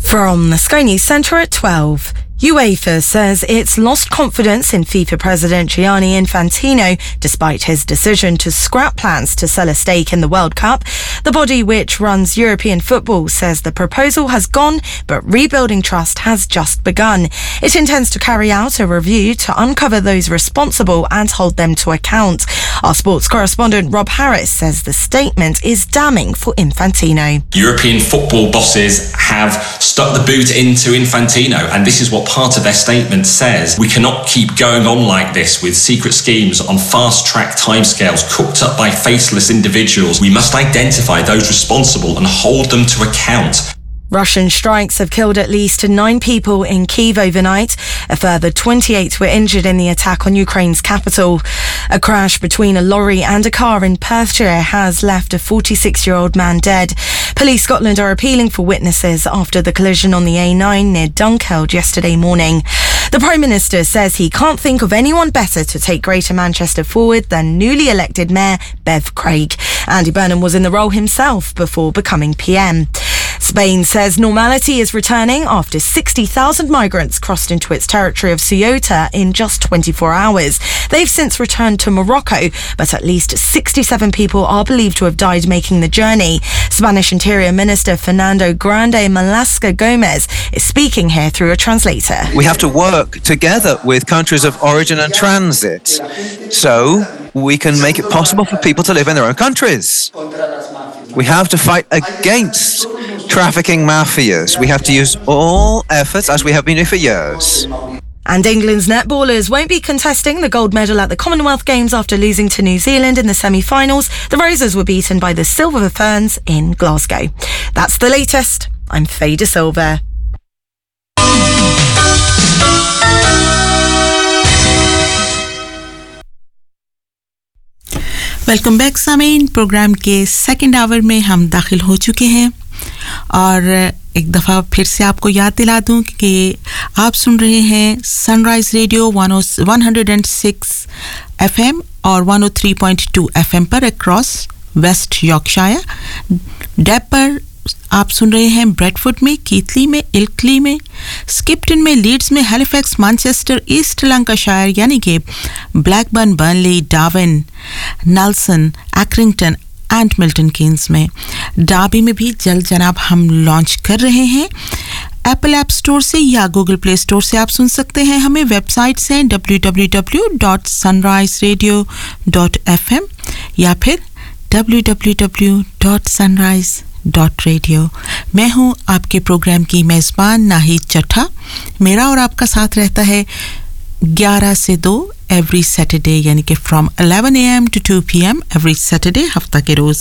From the Sky News Centre at 12. UEFA says it's lost confidence in FIFA President Gianni Infantino despite his decision to scrap plans to sell a stake in the World Cup. The body which runs European football says the proposal has gone, but rebuilding trust has just begun. It intends to carry out a review to uncover those responsible and hold them to account. Our sports correspondent Rob Harris says the statement is damning for Infantino. European football bosses have stuck the boot into Infantino, and this is what part of their statement says. We cannot keep going on like this with secret schemes on fast-track timescales cooked up by faceless individuals. We must identify those responsible and hold them to account. Russian strikes have killed at least 9 people in Kyiv overnight. A further 28 were injured in the attack on Ukraine's capital. A crash between a lorry and a car in Perthshire has left a 46-year-old man dead. Police Scotland are appealing for witnesses after the collision on the A9 near Dunkeld yesterday morning. The Prime Minister says he can't think of anyone better to take Greater Manchester forward than newly elected Mayor Bev Craig. Andy Burnham was in the role himself before becoming PM. Spain says normality is returning after 60,000 migrants crossed into its territory of Ceuta in just 24 hours. They've since returned to Morocco, but at least 67 people are believed to have died making the journey. Spanish Interior Minister Fernando Grande Malasca Gomez is speaking here through a translator. We have to work together with countries of origin and transit so we can make it possible for people to live in their own countries. We have to fight against trafficking mafias. We have to use all efforts as we have been doing for years. And England's netballers won't be contesting the gold medal at the Commonwealth Games after losing to New Zealand in the semi-finals. The Roses were beaten by the Silver Ferns in Glasgow. That's the latest. I'm Faye De Silva. Welcome back सामीन programme के second hour में हम दाखिल हो चुके हैं और एक दफ़ा फिर से आपको याद दिला दूं कि आप सुन रहे हैं सनराइज रेडियो 106 एफएम और 103.2 एफएम पर अक्रॉस वेस्ट यॉर्कशायर डेप पर आप सुन रहे हैं ब्रेडफोर्ड में कीथली में इल्कली में स्किप्टन में लीड्स में हैलिफैक्स मैनचेस्टर ईस्ट लंकाशायर यानी कि Blackburn Burnley Darwin Nelson एक्रिंगटन and Milton Keynes में डार्बी में भी जल्द जनाब हम लॉन्च कर रहे हैं एप्पल ऐप स्टोर से या गूगल प्ले स्टोर से आप सुन सकते हैं हमें वेबसाइट से www.sunriseradio.fm या फिर www.sunrise.radio मैं हूं आपके प्रोग्राम की मेज़बान नाहिद चट्ठा मेरा और आपका साथ रहता है 11 से 2 every Saturday यानी कि from 11 AM to 2 PM every Saturday हफ्ता के रोज़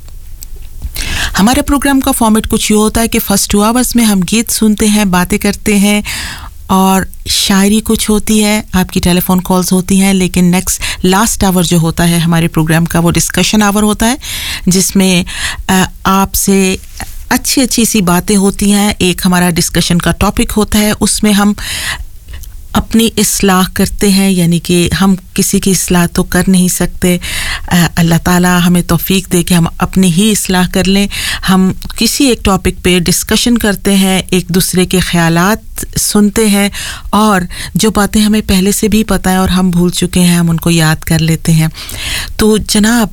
हमारे प्रोग्राम का फॉर्मेट कुछ ये होता है कि फर्स्ट 2 आवर्स में हम गीत सुनते हैं बातें करते हैं और शायरी कुछ होती है आपकी टेलीफोन कॉल्स होती हैं लेकिन नेक्स्ट लास्ट आवर जो होता है हमारे प्रोग्राम का वो डिस्कशन आवर होता है जिसमें आपसे अच्छी सी बातें होती हैं एक हमारा डिस्कशन का टॉपिक होता है उसमें हम अपनी इस्लाह करते हैं यानी कि हम किसी की इस्लाह तो कर नहीं सकते अल्लाह ताला हमें तौफीक दे कि हम अपनी ही इस्लाह कर लें हम किसी एक टॉपिक पे डिस्कशन करते हैं एक दूसरे के ख्यालात सुनते हैं और जो बातें हमें पहले से भी पता है और हम भूल चुके हैं हम उनको याद कर लेते हैं तो जनाब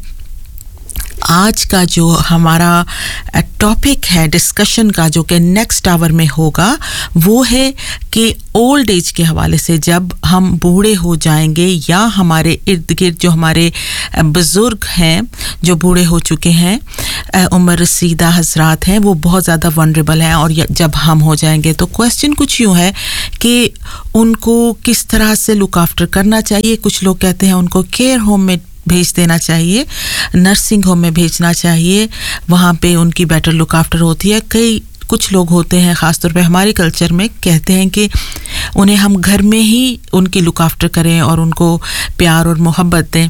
आज का जो हमारा टॉपिक है डिस्कशन का जो कि नेक्स्ट आवर में होगा वो है कि ओल्ड एज के हवाले से जब हम बूढ़े हो जाएंगे या हमारे इर्द-गिर्द जो हमारे बुजुर्ग हैं जो बूढ़े हो चुके हैं उम्र रसीदा हजरात हैं वो बहुत ज़्यादा वनरेबल हैं और जब हम हो जाएंगे तो क्वेश्चन कुछ यूँ है कि उनको किस तरह से लुक आफ्टर करना चाहिए कुछ लोग कहते हैं उनको केयर होम में भेज देना चाहिए नर्सिंग होम में भेजना चाहिए वहाँ पे उनकी बेटर लुक आफ्टर होती है कई कुछ लोग होते हैं खास तौर पे हमारे कल्चर में कहते हैं कि उन्हें हम घर में ही उनकी लुक आफ्टर करें और उनको प्यार और मोहब्बत दें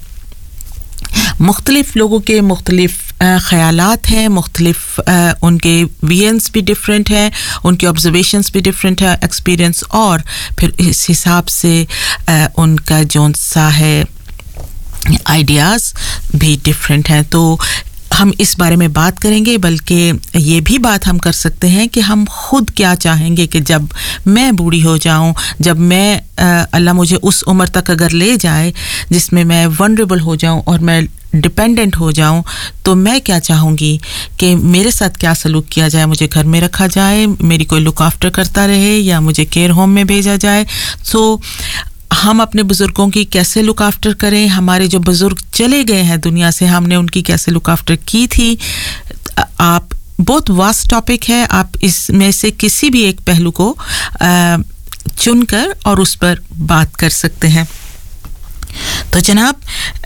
मुख्तलिफ लोगों के मुख्तलिफ ख़यालात हैं मुख्तलिफ उनके विजन्स भी डिफरेंट हैं उनके ऑब्जर्वेशंस भी डिफरेंट है एक्सपीरियंस और फिर इस हिसाब से उनका जो सा है आइडियाज़ भी डिफरेंट हैं तो हम इस बारे में बात करेंगे, बल्कि ये भी बात हम कर सकते हैं कि हम खुद क्या चाहेंगे कि जब मैं बूढ़ी हो जाऊं, जब मैं अल्लाह मुझे उस उम्र तक अगर ले जाए जिसमें मैं वल्नरेबल हो जाऊं और मैं डिपेंडेंट हो जाऊं, तो मैं क्या चाहूँगी कि मेरे साथ क्या सलूक किया जाए, मुझे घर में रखा जाए, मेरी कोई लुक आफ्टर करता रहे, या मुझे केयर होम में भेजा जाए। सो हम अपने बुज़ुर्गों की कैसे लुक आफ्टर करें, हमारे जो बुज़ुर्ग चले गए हैं दुनिया से, हमने उनकी कैसे लुक आफ्टर की थी। आप बहुत वास्ट टॉपिक है, आप इसमें से किसी भी एक पहलू को चुनकर और उस पर बात कर सकते हैं। तो जनाब,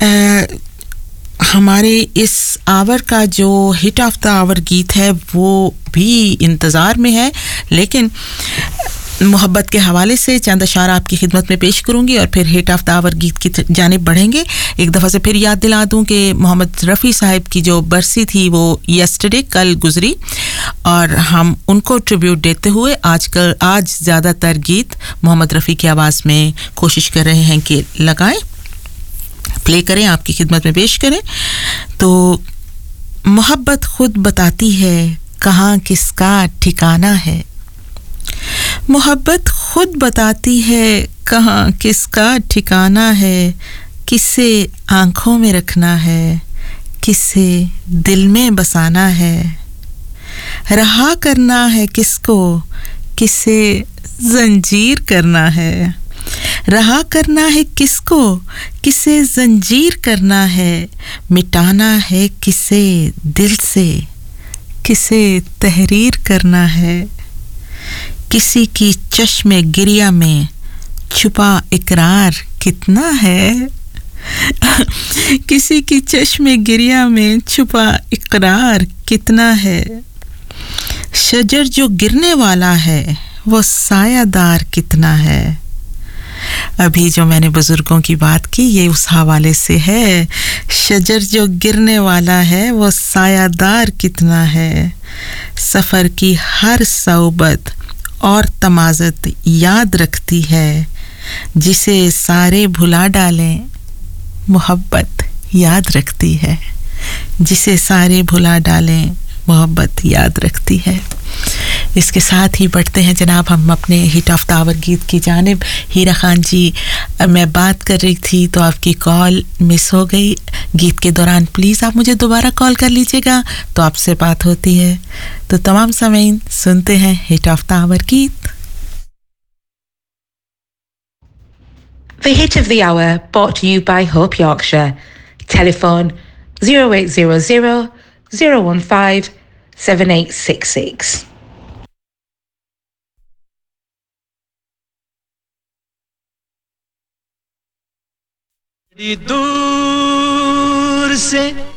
हमारे इस आवर का जो हिट ऑफ द आवर गीत है वो भी इंतज़ार में है, लेकिन मोहब्बत के हवाले से चंद अशार आपकी खिदमत में पेश करूंगी और फिर हिट ऑफ द आवर गीत की जानिब बढ़ेंगे। एक दफ़ा से फिर याद दिला दूं कि मोहम्मद रफ़ी साहब की जो बरसी थी वो यस्टरडे कल गुजरी, और हम उनको ट्रिब्यूट देते हुए आज ज़्यादातर गीत मोहम्मद रफ़ी की आवाज़ में कोशिश कर रहे हैं कि लगाएं, प्ले करें, आपकी खिदमत में पेश करें। तो मोहब्बत खुद बताती है कहाँ किसका ठिकाना है, मोहब्बत खुद बताती है कहाँ किसका ठिकाना है, किसे आँखों में रखना है, किसे दिल में बसाना है, रहा करना है किसको, किसे जंजीर करना है, रहा करना है किसको, किसे जंजीर करना है, मिटाना है किसे दिल से, किसे तहरीर करना है, किसी की चश्मे गिरिया में छुपा इकरार कितना है, किसी की चश्मे गिरिया में छुपा इकरार कितना है, शजर जो गिरने वाला है वो सायादार कितना है। अभी जो मैंने बुजुर्गों की बात की ये उस हवाले से है, शजर जो गिरने वाला है वो सायादार कितना है, सफ़र की हर सौबत और तमाज़त याद रखती है, जिसे सारे भुला डालें मोहब्बत याद रखती है, जिसे सारे भुला डालें मोहब्बत याद रखती है। इसके साथ ही बढ़ते हैं जनाब हम अपने हिट ऑफ द आवर गीत की जानिब। हीरा खान जी, मैं बात कर रही थी तो आपकी कॉल मिस हो गई। गीत के दौरान प्लीज़ आप मुझे दोबारा कॉल कर लीजिएगा तो आपसे बात होती है। तो तमाम सामीन सुनते हैं हिट ऑफ द आवर गीत। The hit of the hour brought to you by Hope Yorkshire. Telephone 0800 015 7866. दूर से